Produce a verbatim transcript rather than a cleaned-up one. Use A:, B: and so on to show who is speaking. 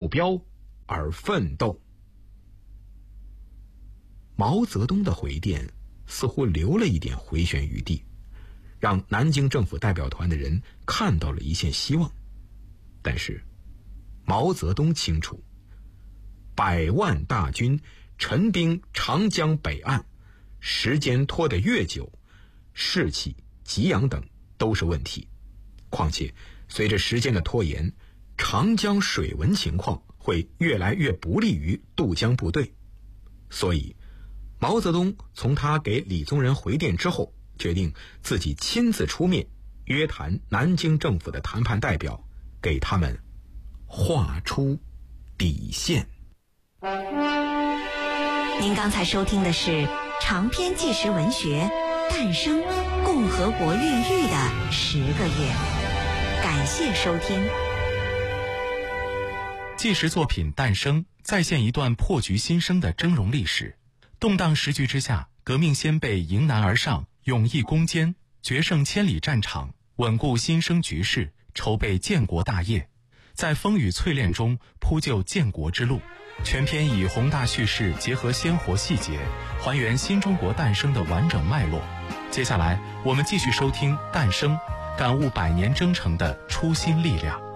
A: 标而奋斗。毛泽东的回电似乎留了一点回旋余地，让南京政府代表团的人看到了一线希望。但是毛泽东清楚，百万大军陈兵长江北岸，时间拖得越久，士气、给养等都是问题。况且随着时间的拖延，长江水文情况会越来越不利于渡江部队。所以毛泽东从他给李宗仁回电之后，决定自己亲自出面约谈南京政府的谈判代表，给他们画出底线。
B: 您刚才收听的是长篇纪实文学《诞生：共和国越狱的十个月》，感谢收听。
C: 纪实作品《诞生》再现一段破局新生的峥嵘历史。动荡时局之下，革命先辈迎难而上，勇毅攻坚，决胜千里战场，稳固新生局势，筹备建国大业，在风雨淬炼中铺就建国之路。全篇以宏大叙事结合鲜活细节，还原新中国诞生的完整脉络。接下来我们继续收听《诞生》，感悟百年征程的初心力量。